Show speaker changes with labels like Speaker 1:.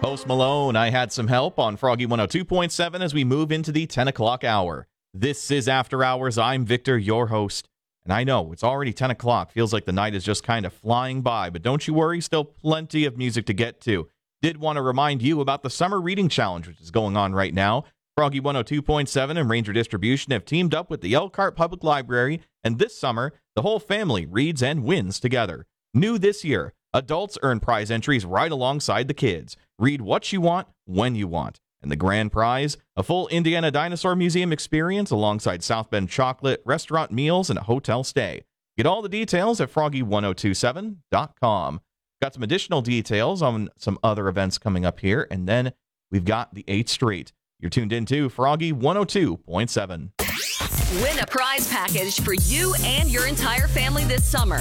Speaker 1: Post Malone, I Had Some Help on Froggy 102.7 as we move into the 10 o'clock hour. This is After Hours. I'm Victor, your host. And I know, it's already 10 o'clock. Feels like the night is just kind of flying by. But don't you worry, still plenty of music to get to. Did want to remind you about the Summer Reading Challenge, which is going on right now. Froggy 102.7 and Ranger Distribution have teamed up with the Elkhart Public Library. And this summer, the whole family reads and wins together. New this year, adults earn prize entries right alongside the kids. Read what you want, when you want. And the grand prize, a full Indiana Dinosaur Museum experience alongside South Bend chocolate, restaurant meals, and a hotel stay. Get all the details at froggy1027.com. Got some additional details on some other events coming up here, and then we've got the 8th Street. You're tuned into Froggy 102.7.
Speaker 2: Win a prize package for you and your entire family this summer.